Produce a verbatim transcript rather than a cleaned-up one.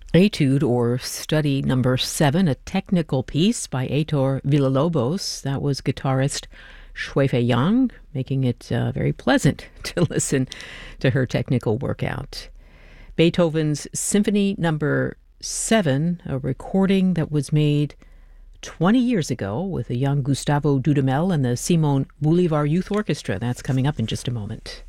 Etude, or Study Number Seven, a technical piece by Heitor Villalobos. That was guitarist Shuifei Yang, making it uh, very pleasant to listen to her technical workout. Beethoven's Symphony Number Seven, a recording that was made twenty years ago with a young Gustavo Dudamel and the Simon Bolivar Youth Orchestra. That's coming up in just a moment.